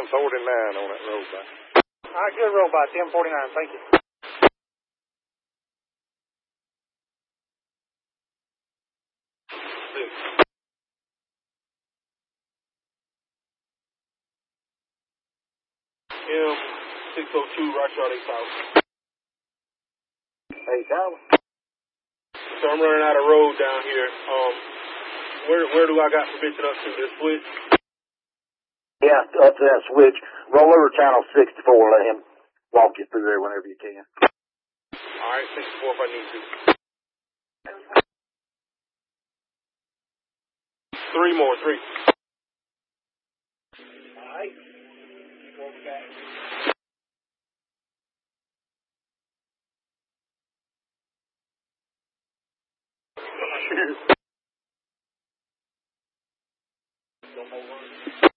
1049 on that road by. All right, good roll by 1049. Thank you. M602, Roger, 8,000. 8,000. So I'm running out of road down here. Where do I got permission up to this switch? Yeah, up to that switch. Roll over channel 64. Let him walk you through there whenever you can. All right, 64 if I need to. 3 more, 3. All right. Welcome back. No more words.